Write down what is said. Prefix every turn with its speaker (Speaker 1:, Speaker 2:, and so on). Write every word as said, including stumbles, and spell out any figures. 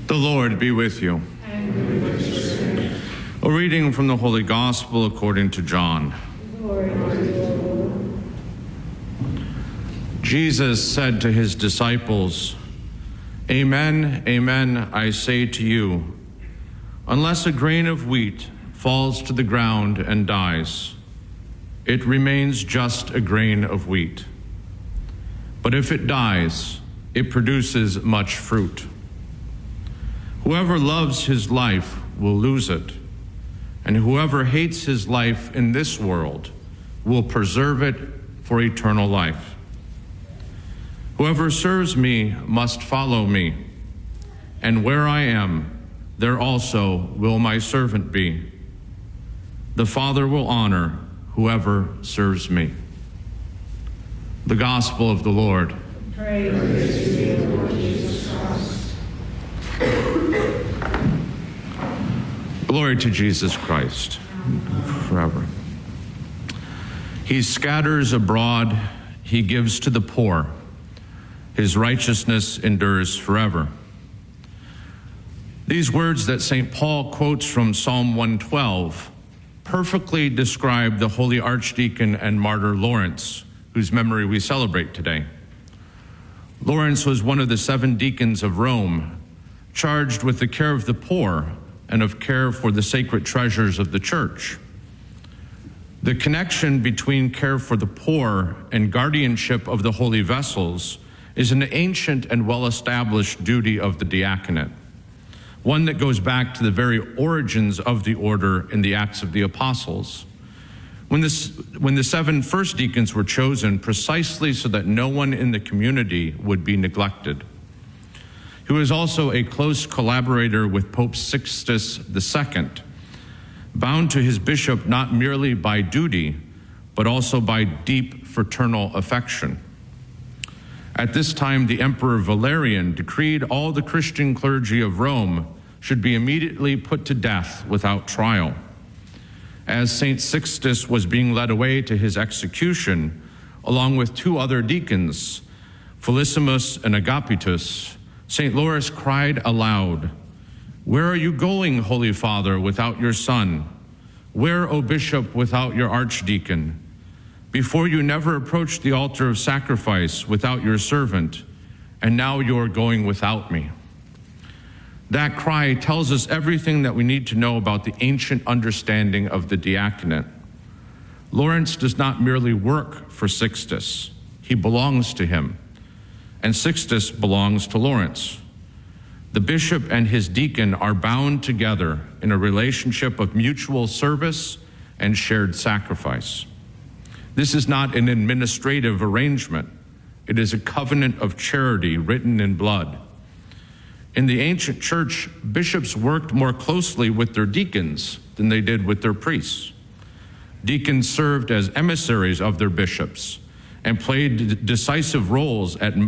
Speaker 1: The Lord be with you.
Speaker 2: And with your spirit.
Speaker 1: A reading from the Holy Gospel according to John.
Speaker 2: Glory to you, Lord.
Speaker 1: Jesus said to his disciples, "Amen, amen, I say to you, unless a grain of wheat falls to the ground and dies, it remains just a grain of wheat. But if it dies, it produces much fruit. Whoever loves his life will lose it, and whoever hates his life in this world will preserve it for eternal life. Whoever serves me must follow me, and where I am, there also will my servant be. The Father will honor whoever serves me." The Gospel of the Lord.
Speaker 2: Praise to you, Lord Jesus Christ.
Speaker 1: Glory to Jesus Christ forever. He scatters abroad, he gives to the poor. His righteousness endures forever. These words that Saint Paul quotes from Psalm one twelve perfectly describe the holy archdeacon and martyr Lawrence, whose memory we celebrate today. Lawrence was one of the seven deacons of Rome, charged with the care of the poor and of care for the sacred treasures of the church. The connection between care for the poor and guardianship of the holy vessels is an ancient and well-established duty of the diaconate, one that goes back to the very origins of the order in the Acts of the Apostles. When, this, when the seven first deacons were chosen precisely so that no one in the community would be neglected. He was also a close collaborator with Pope Sixtus the Second, bound to his bishop not merely by duty, but also by deep fraternal affection. At this time, the Emperor Valerian decreed all the Christian clergy of Rome should be immediately put to death without trial. As Saint Sixtus was being led away to his execution, along with two other deacons, Felicissimus and Agapitus, Saint Lawrence cried aloud, "Where are you going, Holy Father, without your son? Where, O Bishop, without your archdeacon? Before you never approached the altar of sacrifice without your servant, and now you are going without me." That cry tells us everything that we need to know about the ancient understanding of the diaconate. Lawrence does not merely work for Sixtus, he belongs to him, and Sixtus belongs to Lawrence. The bishop and his deacon are bound together in a relationship of mutual service and shared sacrifice. This is not an administrative arrangement. It is a covenant of charity written in blood. In the ancient church, bishops worked more closely with their deacons than they did with their priests. Deacons served as emissaries of their bishops and played decisive roles at